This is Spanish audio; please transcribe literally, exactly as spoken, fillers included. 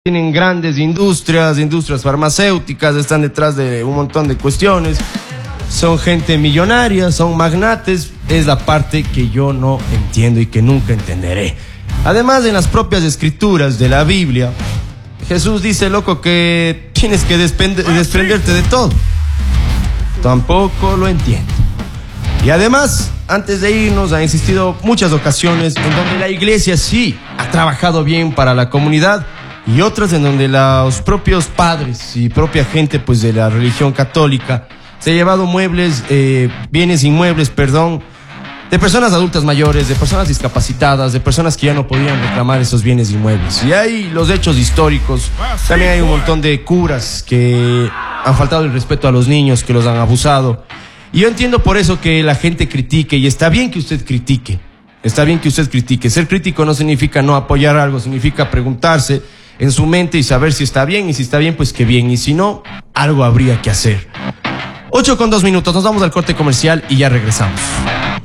Tienen grandes industrias, industrias farmacéuticas, están detrás de un montón de cuestiones. Son gente millonaria, son magnates. Es la parte que yo no entiendo y que nunca entenderé. Además, en las propias escrituras de la Biblia, Jesús dice, loco, que tienes que desprende- desprenderte de todo. Tampoco lo entiendo. Y además, antes de irnos, han existido muchas ocasiones en donde la iglesia sí ha trabajado bien para la comunidad, y otras en donde los propios padres y propia gente pues de la religión católica se ha llevado muebles, eh, bienes inmuebles, perdón, de personas adultas mayores, de personas discapacitadas, de personas que ya no podían reclamar esos bienes inmuebles. Y hay los hechos históricos. También hay un montón de curas que han faltado el respeto a los niños, que los han abusado. Y yo entiendo por eso que la gente critique, y está bien que usted critique. Está bien que usted critique. Ser crítico no significa no apoyar algo, significa preguntarse en su mente y saber si está bien, y si está bien, pues qué bien, y si no, algo habría que hacer. Ocho con dos minutos, nos vamos al corte comercial y ya regresamos.